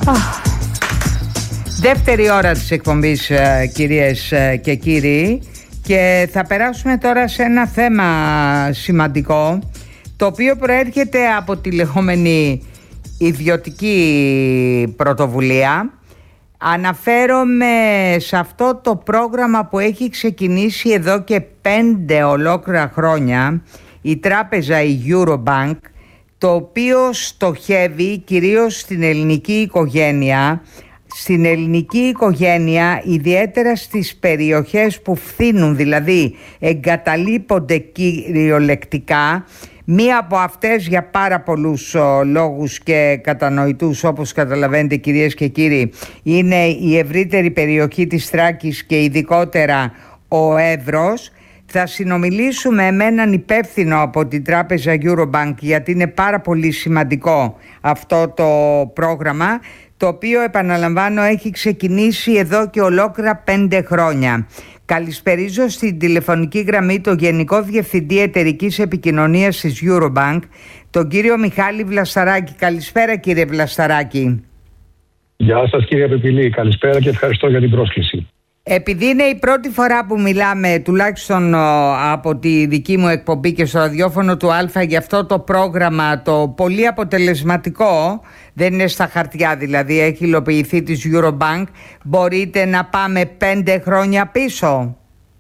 Δεύτερη ώρα της εκπομπής, κυρίες και κύριοι, και θα περάσουμε τώρα σε ένα θέμα σημαντικό, το οποίο προέρχεται από τη λεγόμενη ιδιωτική πρωτοβουλία. Αναφέρομαι σε αυτό το πρόγραμμα που έχει ξεκινήσει εδώ και 5 ολόκληρα χρόνια η τράπεζα, η Eurobank, το οποίο στοχεύει κυρίως στην ελληνική οικογένεια. Στην ελληνική οικογένεια, ιδιαίτερα στις περιοχές που φθήνουν, δηλαδή εγκαταλείπονται κυριολεκτικά. Μία από αυτές, για πάρα πολλούς λόγους και κατανοητούς, όπως καταλαβαίνετε κυρίες και κύριοι, είναι η ευρύτερη περιοχή της Θράκης και ειδικότερα ο Εύρος. Θα συνομιλήσουμε με έναν υπεύθυνο από την τράπεζα Eurobank, γιατί είναι πάρα πολύ σημαντικό αυτό το πρόγραμμα, το οποίο, επαναλαμβάνω, έχει ξεκινήσει εδώ και ολόκληρα 5 χρόνια. Καλησπερίζω στην τηλεφωνική γραμμή τον Γενικό Διευθυντή Εταιρικής Επικοινωνίας της Eurobank, τον κύριο Μιχάλη Βλασταράκη. Καλησπέρα, κύριε Βλασταράκη. Γεια σας, κύριε Πεπιλή. Καλησπέρα και ευχαριστώ για την πρόσκληση. Επειδή είναι η πρώτη φορά που μιλάμε, τουλάχιστον από τη δική μου εκπομπή και στο ραδιόφωνο του Α, για αυτό το πρόγραμμα, το πολύ αποτελεσματικό, δεν είναι στα χαρτιά δηλαδή, έχει υλοποιηθεί της Eurobank, μπορείτε να πάμε 5 χρόνια πίσω?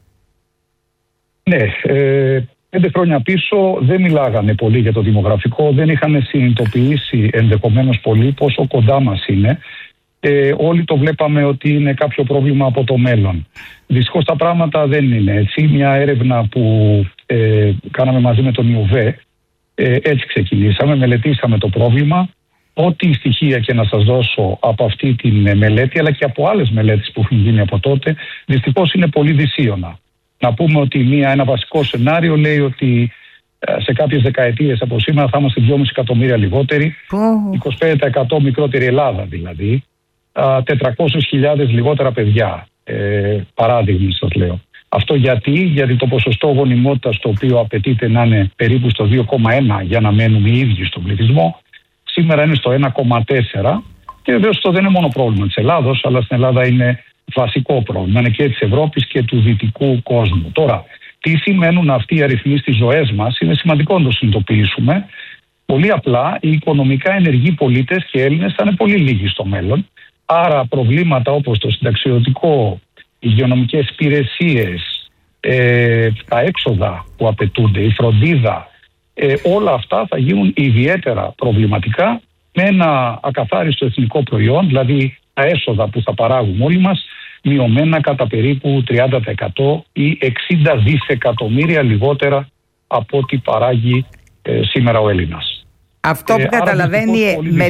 Ναι, 5 χρόνια πίσω δεν μιλάγανε πολύ για το δημογραφικό, δεν είχαν συνειδητοποιήσει ενδεχομένως πολύ πόσο κοντά μας είναι. Όλοι το βλέπαμε ότι είναι κάποιο πρόβλημα από το μέλλον. Δυστυχώς τα πράγματα δεν είναι έτσι. Μια έρευνα που κάναμε μαζί με τον ΙΟΒΕ, έτσι ξεκινήσαμε, μελετήσαμε το πρόβλημα. Ό,τι στοιχεία και να σας δώσω από αυτή τη μελέτη, αλλά και από άλλες μελέτες που έχουν γίνει από τότε, δυστυχώς είναι πολύ δυσίωνα. Να πούμε ότι ένα βασικό σενάριο λέει ότι σε κάποιες δεκαετίες από σήμερα θα είμαστε 2,5 εκατομμύρια λιγότεροι, 25% μικρότερη Ελλάδα δηλαδή, 400.000 λιγότερα παιδιά, παράδειγμα σας λέω. Αυτό γιατί το ποσοστό γονιμότητας, το οποίο απαιτείται να είναι περίπου στο 2,1 για να μένουμε οι ίδιοι στον πληθυσμό, σήμερα είναι στο 1,4, και βεβαίως αυτό δεν είναι μόνο πρόβλημα της Ελλάδος, αλλά στην Ελλάδα είναι βασικό πρόβλημα, είναι και της Ευρώπης και του δυτικού κόσμου. Τώρα, τι σημαίνουν αυτοί οι αριθμοί στις ζωές μας, είναι σημαντικό να το συνειδητοποιήσουμε. Πολύ απλά, οι οικονομικά ενεργοί πολίτες και Έλληνες θα είναι πολύ λίγοι στο μέλλον. Άρα προβλήματα όπως το συνταξιοδοτικό, οι υγειονομικές υπηρεσίες, τα έξοδα που απαιτούνται, η φροντίδα, όλα αυτά θα γίνουν ιδιαίτερα προβληματικά με ένα ακαθάριστο εθνικό προϊόν, δηλαδή τα έσοδα που θα παράγουμε όλοι μας, μειωμένα κατά περίπου 30% ή 60 δισεκατομμύρια λιγότερα από ό,τι παράγει σήμερα ο Έλληνας. Αυτό που καταλαβαίνει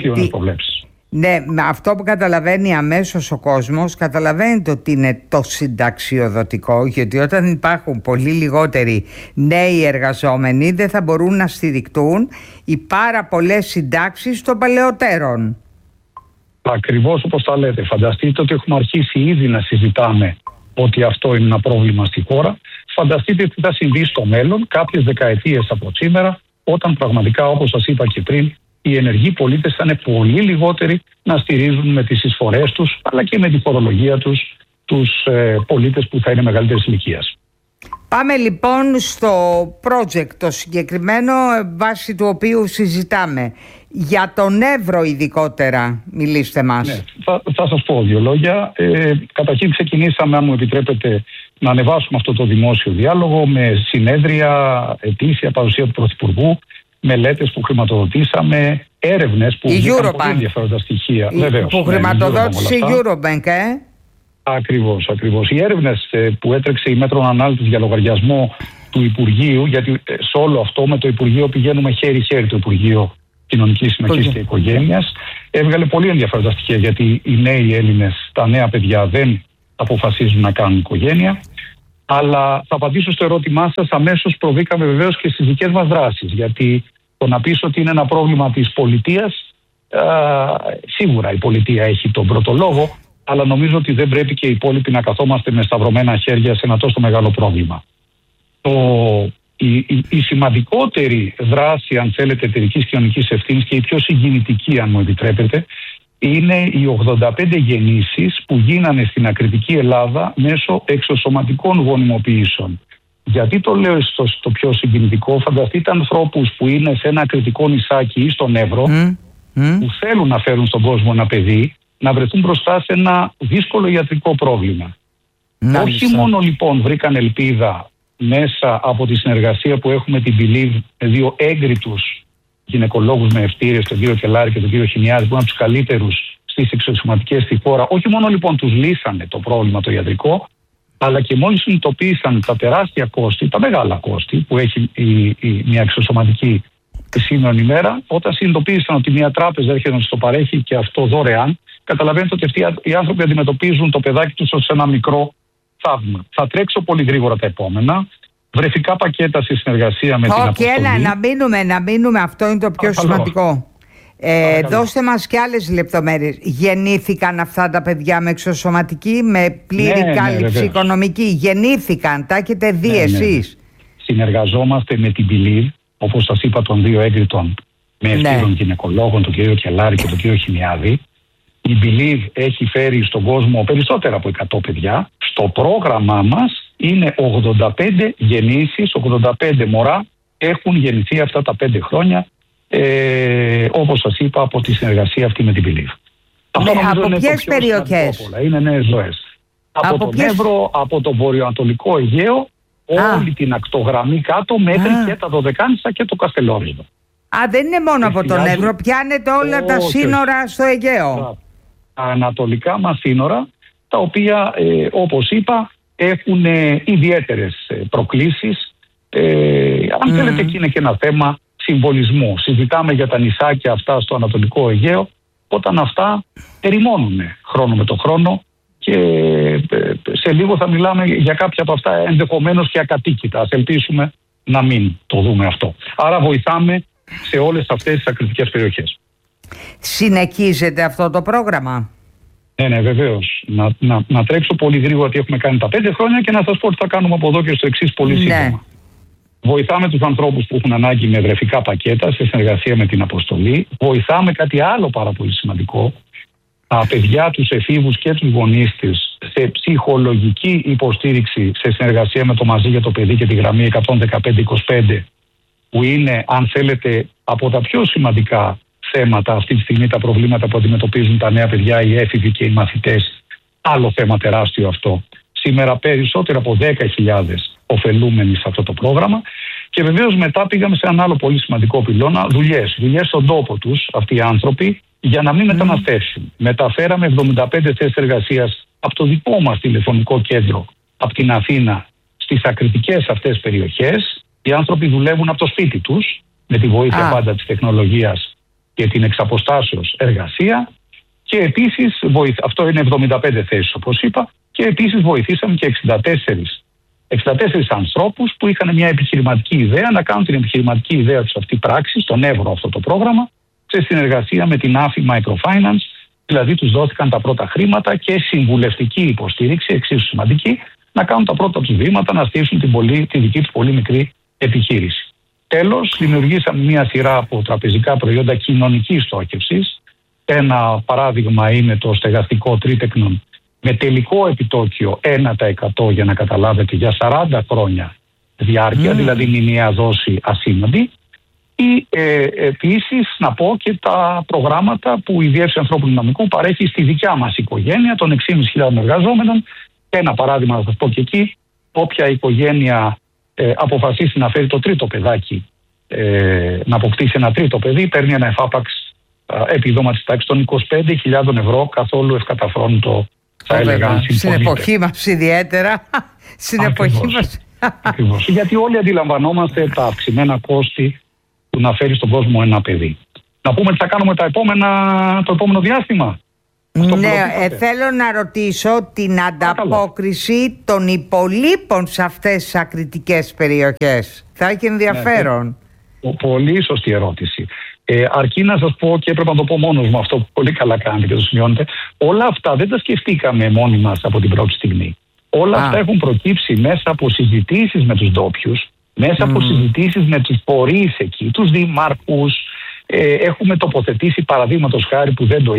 αυτό που καταλαβαίνει αμέσως ο κόσμος, καταλαβαίνετε ότι είναι το συνταξιοδοτικό, γιατί όταν υπάρχουν πολύ λιγότεροι νέοι εργαζόμενοι δεν θα μπορούν να στηριχτούν οι πάρα πολλές συντάξεις των παλαιότερων. Ακριβώς όπως τα λέτε. Φανταστείτε ότι έχουμε αρχίσει ήδη να συζητάμε ότι αυτό είναι ένα πρόβλημα στη χώρα. Φανταστείτε τι θα συμβεί στο μέλλον, κάποιες δεκαετίες από σήμερα, όταν πραγματικά, όπως σας είπα και πριν, οι ενεργοί πολίτες θα είναι πολύ λιγότεροι να στηρίζουν με τις εισφορές τους, αλλά και με τη φορολογία τους πολίτες που θα είναι μεγαλύτερης ηλικίας. Πάμε λοιπόν στο project το συγκεκριμένο, βάσει του οποίου συζητάμε. Για τον Εύρο ειδικότερα, μιλήστε μας. Ναι, θα σας πω 2 λόγια. Καταρχήν ξεκινήσαμε, αν μου επιτρέπετε, να ανεβάσουμε αυτό το δημόσιο διάλογο με συνέδρια, ετήσια, παρουσία του Πρωθυπουργού, μελέτες που χρηματοδοτήσαμε, έρευνες που είχαν πολύ ενδιαφέροντα στοιχεία. Βεβαίως, που χρηματοδότησε η Eurobank, Ακριβώς. Οι έρευνες που έτρεξε η Μέτρων Ανάλυτης για λογαριασμό του Υπουργείου, γιατί σε όλο αυτό με το Υπουργείο πηγαίνουμε χέρι-χέρι, το Υπουργείο Κοινωνικής Συνοχής και Οικογένειας, έβγαλε πολύ ενδιαφέροντα στοιχεία, γιατί οι νέοι Έλληνες, τα νέα παιδιά δεν αποφασίζουν να κάνουν οικογένεια. Αλλά θα απαντήσω στο ερώτημά σας, αμέσως προβήκαμε βεβαίως και στις δικές μας δράσεις, γιατί το να πεις ότι είναι ένα πρόβλημα της πολιτείας, σίγουρα η πολιτεία έχει τον πρώτο λόγο, αλλά νομίζω ότι δεν πρέπει και οι υπόλοιποι να καθόμαστε με σταυρωμένα χέρια σε ένα τόσο μεγάλο πρόβλημα. Η σημαντικότερη δράση, αν θέλετε, εταιρικής κοινωνικής ευθύνης και η πιο συγκινητική, αν μου επιτρέπετε, είναι οι 85 γεννήσεις που γίνανε στην ακριτική Ελλάδα μέσω εξωσωματικών γονιμοποιήσεων. Γιατί το λέω στο πιο συγκινητικό? Φανταστείτε ανθρώπους που είναι σε ένα ακριτικό νησάκι ή στον Εύρο, που θέλουν να φέρουν στον κόσμο ένα παιδί, να βρεθούν μπροστά σε ένα δύσκολο ιατρικό πρόβλημα. Όχι μόνο λοιπόν βρήκαν ελπίδα μέσα από τη συνεργασία που έχουμε την Believe με δύο έγκριτους γυναικολόγους με ευτήρες, τον κύριο Κελάρη και τον κύριο Χινιάδη, που είναι από τους καλύτερους στις εξωσωματικές στη χώρα. Όχι μόνο λοιπόν τους λύσανε το πρόβλημα το ιατρικό, αλλά και μόλις συνειδητοποίησαν τα τεράστια κόστη, τα μεγάλα κόστη που έχει μια εξωσωματική σήμερα ημέρα, όταν συνειδητοποίησαν ότι μια τράπεζα έρχεται να τους το παρέχει και αυτό δωρεάν, καταλαβαίνετε ότι αυτοί οι άνθρωποι αντιμετωπίζουν το παιδάκι τους ως ένα μικρό θαύμα. Θα τρέξω πολύ γρήγορα τα επόμενα. Βρεφικά πακέτα στη συνεργασία με την Αποστολή. Να μείνουμε, αυτό είναι το πιο σημαντικό. Δώστε μας και άλλες λεπτομέρειες. Γεννήθηκαν αυτά τα παιδιά με εξωσωματική, με πλήρη κάλυψη οικονομική? Γεννήθηκαν, τα έχετε δει εσείς? Συνεργαζόμαστε με την Believe, όπως σας είπα, των δύο έγκριτων με ευτήρων γυναικολόγων, τον κύριο Κελάρη και τον κύριο Χινιάδη. Η Believe έχει φέρει στον κόσμο περισσότερα από 100 παιδιά. Στο πρόγραμμά μας είναι 85 γεννήσεις, 85 μωρά έχουν γεννηθεί αυτά τα 5 χρόνια, όπως σας είπα, από τη συνεργασία αυτή με την Believe. Από ποιες περιοχές? Είναι νέες ζωές. Από τον Εύρο, από το βορειοανατολικό Αιγαίο, όλη την ακτογραμμή κάτω μέχρι και τα Δωδεκάνησα και το Καστελόριζο. Δεν είναι μόνο από τον Εύρο, πιάνετε όλα τα σύνορα στο Αιγαίο. Τα ανατολικά μας σύνορα, τα οποία όπως είπα έχουν ιδιαίτερες προκλήσεις. Αν θέλετε, εκεί είναι και ένα θέμα συμβολισμού. Συζητάμε για τα νησάκια αυτά στο Ανατολικό Αιγαίο, όταν αυτά ερημώνουν χρόνο με το χρόνο, και σε λίγο θα μιλάμε για κάποια από αυτά ενδεχομένως και ακατοίκητα. Ας ελπίσουμε να μην το δούμε αυτό. Άρα βοηθάμε σε όλες αυτές τις ακριτικές περιοχές. Συνεχίζεται αυτό το πρόγραμμα? Ναι, βεβαίως. Να τρέξω πολύ γρήγορα τι έχουμε κάνει τα 5 χρόνια και να σας πω τι θα κάνουμε από εδώ και στο εξής πολύ σύντομα. Βοηθάμε τους ανθρώπους που έχουν ανάγκη με βρεφικά πακέτα σε συνεργασία με την Αποστολή. Βοηθάμε κάτι άλλο πάρα πολύ σημαντικό. Τα παιδιά, τους εφήβους και τους γονείς της σε ψυχολογική υποστήριξη σε συνεργασία με το Μαζί για το Παιδί και τη γραμμή 11525, που είναι, αν θέλετε, από τα πιο σημαντικά θέματα αυτή τη στιγμή, τα προβλήματα που αντιμετωπίζουν τα νέα παιδιά, οι έφηβοι και οι μαθητές. Άλλο θέμα τεράστιο αυτό. Σήμερα περισσότερο από 10.000 ωφελούμενοι σε αυτό το πρόγραμμα. Και βεβαίως μετά πήγαμε σε ένα άλλο πολύ σημαντικό πυλώνα, δουλειές στον τόπο τους αυτοί οι άνθρωποι, για να μην μεταναστεύσουν. Μεταφέραμε 75 θέσεις εργασίας από το δικό μας τηλεφωνικό κέντρο, από την Αθήνα, στις ακριτικές αυτές περιοχές. Οι άνθρωποι δουλεύουν από το σπίτι τους, με τη βοήθεια πάντα της τεχνολογίας και την εξαποστάσεως εργασία. Και επίσης, αυτό είναι 75 θέσεις όπως είπα, και επίσης βοηθήσαμε και 64 ανθρώπους που είχαν μια επιχειρηματική ιδέα, να κάνουν την επιχειρηματική ιδέα τους αυτή πράξη, στον Εύρο αυτό το πρόγραμμα, σε συνεργασία με την AFI Microfinance, δηλαδή τους δόθηκαν τα πρώτα χρήματα και συμβουλευτική υποστήριξη, εξίσου σημαντική, να κάνουν τα πρώτα τους βήματα, να στήσουν τη δική τους πολύ μικρή επιχείρηση. Τέλος, δημιουργήσαμε μια σειρά από τραπεζικά προϊόντα κοινωνικής στόχευσης. Ένα παράδειγμα είναι το στεγαστικό τρίτεκνον με τελικό επιτόκιο 1% για να καταλάβετε, για 40 χρόνια διάρκεια, δηλαδή μηνιαία δόση ασήμαντη. Ή επίσης να πω και τα προγράμματα που η Διεύθυνση Ανθρώπινου Δυναμικού παρέχει στη δικιά μας οικογένεια των 6.500 εργαζόμενων. Ένα παράδειγμα να σας πω και εκεί, όποια οικογένεια αποφασίσει να φέρει το τρίτο παιδάκι, να αποκτήσει ένα τρίτο παιδί, παίρνει ένα εφάπαξ επιδόμα της τάξης των 25.000 ευρώ, καθόλου ευκαταφρόνητο, θα έλεγα. Στην εποχή μας ιδιαίτερα. Στην εποχή μας. Ακριβώς. Γιατί όλοι αντιλαμβανόμαστε τα αυξημένα κόστη του να φέρει στον κόσμο ένα παιδί. Να πούμε τι θα κάνουμε το επόμενο διάστημα. Ναι, θέλω να ρωτήσω την ανταπόκριση των υπολείπων σε αυτές τις ακριτικές περιοχές. Θα έχει ενδιαφέρον. Πολύ σωστή ερώτηση. Αρκεί να σας πω, και έπρεπε να το πω μόνος μου αυτό που πολύ καλά κάνετε και το σημειώνετε, όλα αυτά δεν τα σκεφτήκαμε μόνοι μας από την πρώτη στιγμή. Όλα αυτά έχουν προκύψει μέσα από συζητήσεις με τους ντόπιους, μέσα από συζητήσεις με τους φορείς εκεί, τους δημάρχους. Έχουμε τοποθετήσει, παραδείγματος χάρη που δεν το είπα,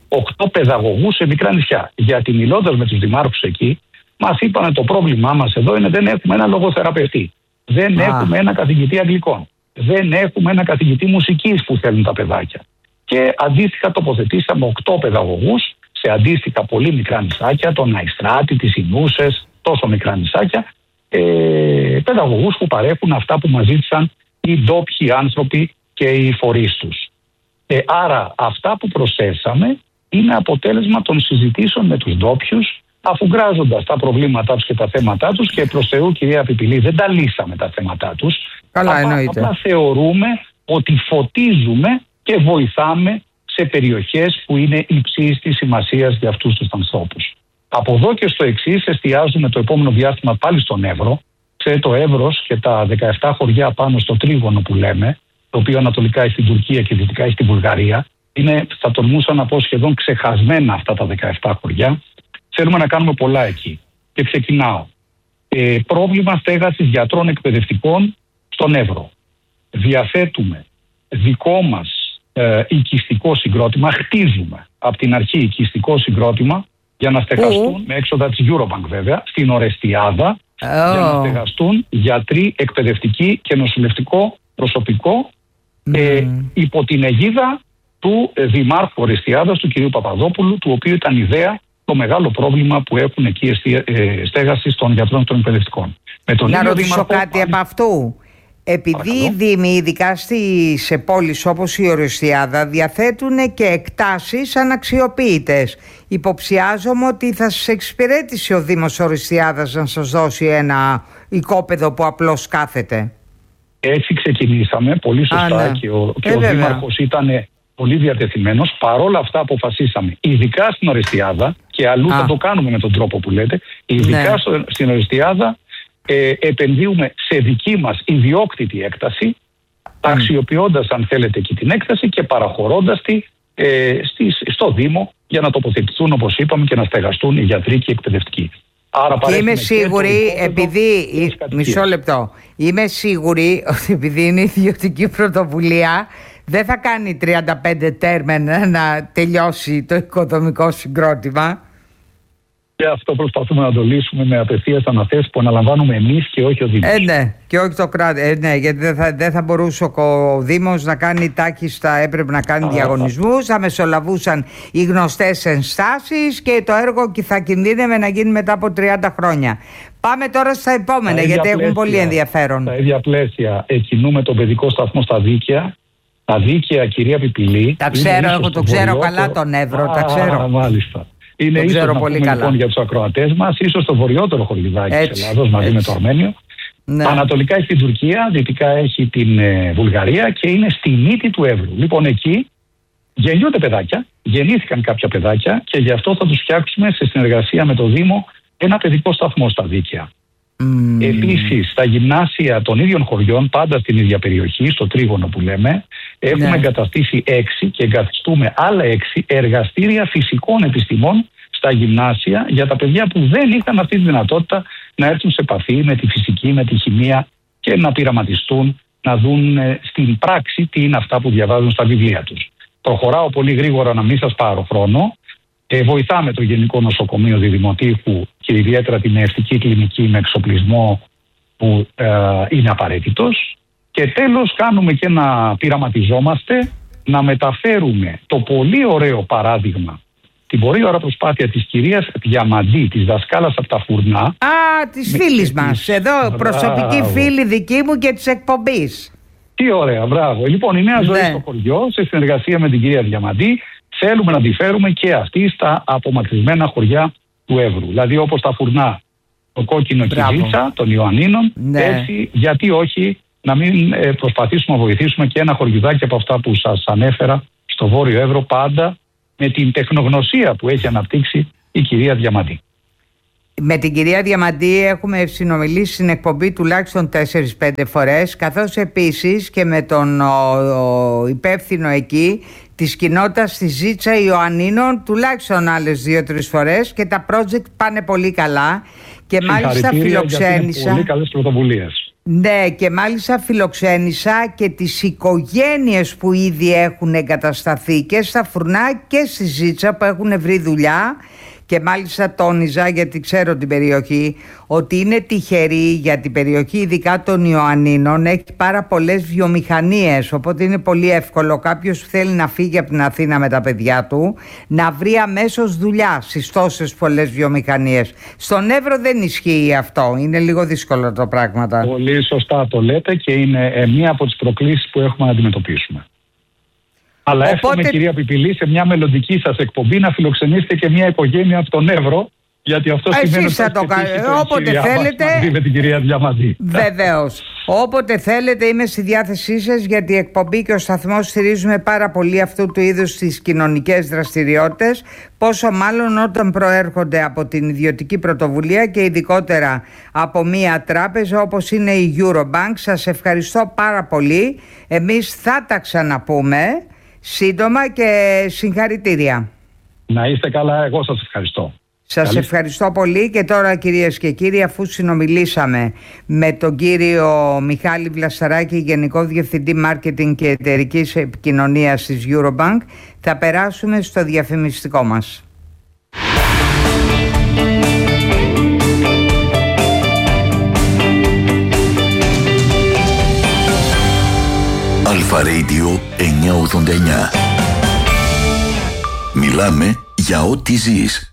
8 παιδαγωγούς σε μικρά νησιά. Γιατί μιλώντας με τους δημάρχους εκεί, μας είπαν το πρόβλημά μας εδώ είναι δεν έχουμε ένα λογοθεραπευτή. Δεν έχουμε ένα καθηγητή αγγλικών. Δεν έχουμε ένα καθηγητή μουσικής που θέλουν τα παιδάκια. Και αντίστοιχα τοποθετήσαμε 8 παιδαγωγούς σε αντίστοιχα πολύ μικρά νησάκια, τον Αϊστράτη, τις Ινούσες, τόσο μικρά νησάκια, παιδαγωγούς που παρέχουν αυτά που μας ζήτησαν οι ντόπιοι άνθρωποι και οι φορείς τους. Άρα αυτά που προσθέσαμε είναι αποτέλεσμα των συζητήσεων με τους ντόπιους, αφουγκράζοντας τα προβλήματά τους και τα θέματά τους, και προς Θεού, κυρία Πιπηλή, δεν τα λύσαμε τα θέματά τους. Καλά, εννοείται. Απλά θεωρούμε ότι φωτίζουμε και βοηθάμε σε περιοχές που είναι υψής της σημασίας για αυτούς τους ανθρώπους. Από εδώ και στο εξής εστιάζουμε το επόμενο διάστημα πάλι στον Εύρο. Ξέρετε, το Εύρος και τα 17 χωριά πάνω στο τρίγωνο που λέμε, το οποίο ανατολικά έχει στην Τουρκία και δυτικά έχει στη Βουλγαρία, είναι, θα τολμούσα να πω, σχεδόν ξεχασμένα αυτά τα 17 χωριά. Θέλουμε να κάνουμε πολλά εκεί. Και ξεκινάω. Πρόβλημα στέγασης γιατρών εκπαιδευτικών στον Εύρο. Διαθέτουμε δικό μας οικιστικό συγκρότημα, χτίζουμε από την αρχή οικιστικό συγκρότημα για να στεγαστούν, με έξοδα της Eurobank βέβαια, στην Ορεστιάδα, για να στεγαστούν γιατροί, εκπαιδευτικοί και νοσηλευτικό προσωπικό υπό την αιγίδα του Δημάρχου Ορεστιάδας, του κ. Παπαδόπουλου, του οποίου ήταν ιδέα το μεγάλο πρόβλημα που έχουν εκεί στέγαση των γιατρών των εκπαιδευτικών. Να ρωτήσω κάτι από αυτού. Επειδή οι δήμοι, ειδικά σε πόλεις όπως η Ορεστιάδα, διαθέτουν και εκτάσεις αναξιοποιητές, υποψιάζομαι ότι θα σας εξυπηρέτησε ο Δήμος Ορεστιάδας να σας δώσει ένα οικόπεδο που απλώς κάθεται. Έτσι ξεκινήσαμε, πολύ σωστά, και ο Δήμαρχος ήταν πολύ διατεθειμένος. Παρόλα αυτά αποφασίσαμε, ειδικά στην Ορεστιάδα, και αλλού θα το κάνουμε με τον τρόπο που λέτε, ειδικά στην Ορεστιάδα, επενδύουμε σε δική μας ιδιόκτητη έκταση, αξιοποιώντας αν θέλετε και την έκταση και παραχωρώντας τη στο Δήμο για να τοποθετηθούν, όπως είπαμε, και να στεγαστούν οι γιατροί και οι εκπαιδευτικοί. Άρα και είμαι σίγουρη, μισό λεπτό, είμαι σίγουρη ότι επειδή είναι ιδιωτική πρωτοβουλία δεν θα κάνει 35 τέρμεν να τελειώσει το οικοδομικό συγκρότημα. Και αυτό προσπαθούμε να το λύσουμε με απευθείας αναθέσεις που αναλαμβάνουμε εμείς και όχι ο Δήμος. Ναι, και όχι το κράτος. Ναι, γιατί δεν θα μπορούσε ο Δήμος να κάνει τάχιστα, έπρεπε να κάνει διαγωνισμούς, θα μεσολαβούσαν οι γνωστές ενστάσεις και το έργο θα κινδύνευε να γίνει μετά από 30 χρόνια. Πάμε τώρα στα επόμενα, γιατί έχουν πολύ ενδιαφέρον. Στα ίδια πλαίσια κινούμε τον παιδικό σταθμό στα Δίκαια. Τα Δίκαια, κυρία Πιπηλή. Τα ξέρω, εγώ το ξέρω καλά τον Εύρο, τα ξέρω. Μάλιστα. Είναι ίσως να πούμε λοιπόν για τους ακροατές μας, ίσως το βορειότερο χωριδάκι της Ελλάδος μαζί με το Αρμένιο. Ναι. Ανατολικά έχει την Τουρκία, δυτικά έχει την Βουλγαρία και είναι στη μύτη του Εύρου. Λοιπόν, εκεί γεννιούνται παιδάκια, γεννήθηκαν κάποια παιδάκια και γι' αυτό θα τους φτιάξουμε σε συνεργασία με το Δήμο ένα παιδικό σταθμό στα Δίκαια. Επίσης, στα γυμνάσια των ίδιων χωριών, πάντα στην ίδια περιοχή, στο τρίγωνο που λέμε, έχουμε εγκαταστήσει 6 και εγκαθιστούμε άλλα 6 εργαστήρια φυσικών επιστημών στα γυμνάσια για τα παιδιά που δεν είχαν αυτή τη δυνατότητα να έρθουν σε επαφή με τη φυσική, με τη χημεία και να πειραματιστούν, να δουν στην πράξη τι είναι αυτά που διαβάζουν στα βιβλία τους. Προχωράω πολύ γρήγορα να μην σας πάρω χρόνο. Βοηθάμε το Γενικό Νοσοκομείο Διδημοτήχου και ιδιαίτερα την Ευτική Κλινική με εξοπλισμό που είναι απαραίτητος. Και τέλος κάνουμε και να πειραματιζόμαστε να μεταφέρουμε το πολύ ωραίο παράδειγμα, την πολύ ωραία προσπάθεια της κυρίας Διαμαντή, της δασκάλας από τα Φουρνά. Της φίλης μας, εδώ προσωπική φίλη δική μου και της εκπομπής. Τι ωραία, μπράβο. Λοιπόν, η νέα ζωή στο χωριό, σε συνεργασία με την κυρία Διαμαντή, θέλουμε να τη φέρουμε και αυτή στα απομακρυσμένα χωριά του Εύρου. Δηλαδή όπως τα Φουρνά, το Κόκκινο και η Βίτσα των Ιωαννίνων, έτσι γιατί όχι να μην προσπαθήσουμε να βοηθήσουμε και ένα χωριουδάκι από αυτά που σας ανέφερα στο Βόρειο Εύρο, πάντα με την τεχνογνωσία που έχει αναπτύξει η κυρία Διαμαντή. Με την κυρία Διαμαντή έχουμε συνομιλήσει στην εκπομπή τουλάχιστον 4-5 φορές, καθώς επίσης και με τον υπεύθυνο εκεί της κοινότητας της Ζήτσα Ιωαννίνων τουλάχιστον άλλες 2-3 φορές και τα project πάνε πολύ καλά και μάλιστα φιλοξένησα. Πολύ καλές πρωτοβουλίες. Ναι, και μάλιστα φιλοξένησα και τις οικογένειες που ήδη έχουν εγκατασταθεί και στα Φουρνά και στη Ζήτσα που έχουν βρει δουλειά. Και μάλιστα τόνιζα, γιατί ξέρω την περιοχή, ότι είναι τυχερή για την περιοχή, ειδικά των Ιωαννίνων, έχει πάρα πολλές βιομηχανίες, οπότε είναι πολύ εύκολο κάποιος που θέλει να φύγει από την Αθήνα με τα παιδιά του να βρει αμέσως δουλειά στις τόσες πολλές βιομηχανίες. Στον Εύρο δεν ισχύει αυτό, είναι λίγο δύσκολο το πράγμα. Πολύ σωστά το λέτε και είναι μία από τις προκλήσεις που έχουμε να αντιμετωπίσουμε. Αλλά εύχομαι, κυρία Πιπηλή, σε μια μελλοντική σας εκπομπή να φιλοξενήσετε και μια οικογένεια από τον Εύρο, γιατί αυτό σημαίνει ότι θα το κάνετε όποτε θέλετε. Μαζί με την κυρία Διαμαντή. Βεβαίως. Όποτε θέλετε είμαι στη διάθεσή σας, γιατί η εκπομπή και ο σταθμός στηρίζουμε πάρα πολύ αυτού του είδους τις κοινωνικές δραστηριότητες, πόσο μάλλον όταν προέρχονται από την ιδιωτική πρωτοβουλία και ειδικότερα από μια τράπεζα όπως είναι η Eurobank. Σας ευχαριστώ πάρα πολύ. Εμείς θα τα ξαναπούμε σύντομα και συγχαρητήρια. Να είστε καλά, εγώ σας ευχαριστώ. Σας ευχαριστώ πολύ. Και τώρα, κυρίες και κύριοι, αφού συνομιλήσαμε με τον κύριο Μιχάλη Βλασταράκη, Γενικό Διευθυντή Μάρκετινγκ και Εταιρικής Επικοινωνίας της Eurobank, θα περάσουμε στο διαφημιστικό μας. Αλφα Radio 989. Μιλάμε για ό,τι ζεις.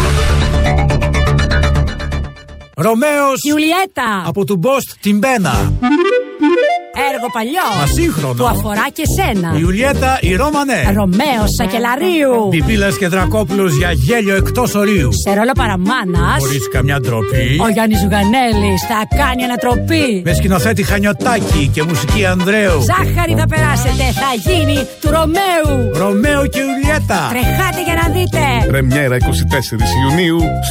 Ρωμαίος Ιουλιέτα από του Μπόστ την Πένα. Έργο παλιό, μα σύγχρονο, που αφορά και σένα. Ιουλιέτα η Ρώμανε. Ρωμαίος Σακελαρίου. Πιπίλας και Δρακόπουλος για γέλιο εκτός ορίου. Σε ρόλο παραμάνας, χωρίς καμιά ντροπή, ο Γιάννης Ζουγανέλης θα κάνει ανατροπή. με σκηνοθέτη Χανιωτάκη και μουσική Ανδρέου. Ζάχαρη θα περάσετε, θα γίνει του Ρωμαίου. Ρωμαίο και Ιουλιέτα. Τρεχάτε για να δείτε. Πρεμιέρα 24 Ιουνίου